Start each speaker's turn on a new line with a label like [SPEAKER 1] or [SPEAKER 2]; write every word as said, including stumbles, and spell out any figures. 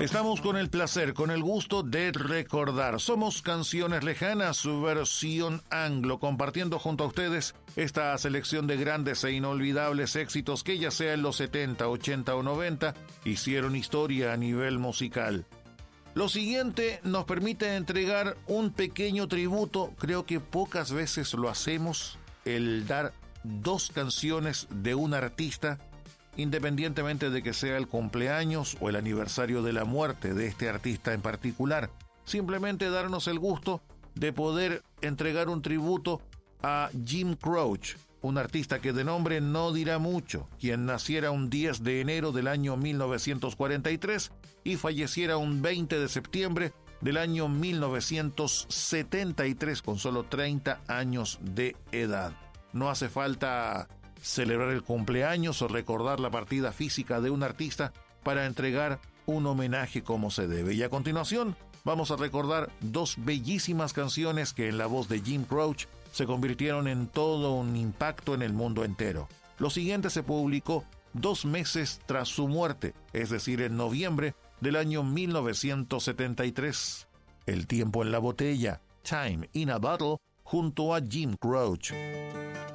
[SPEAKER 1] Estamos con el placer, con el gusto de recordar. Somos Canciones Lejanas, su versión anglo, compartiendo junto a ustedes esta selección de grandes e inolvidables éxitos que, ya sea en los setenta, ochenta o noventa, hicieron historia a nivel musical. Lo siguiente nos permite entregar un pequeño tributo. Creo que pocas veces lo hacemos, el dar dos canciones de un artista, independientemente de que sea el cumpleaños o el aniversario de la muerte de este artista en particular. Simplemente darnos el gusto de poder entregar un tributo a Jim Croce, un artista que de nombre no dirá mucho, quien naciera un diez de enero del año mil novecientos cuarenta y tres y falleciera un veinte de septiembre del año mil novecientos setenta y tres con solo treinta años de edad. No hace falta celebrar el cumpleaños o recordar la partida física de un artista para entregar un homenaje como se debe. Y a continuación vamos a recordar dos bellísimas canciones que en la voz de Jim Croce se convirtieron en todo un impacto en el mundo entero. Lo siguiente se publicó dos meses tras su muerte, es decir, en noviembre del año mil novecientos setenta y tres. El tiempo en la botella, Time in a Bottle, junto a Jim Croce.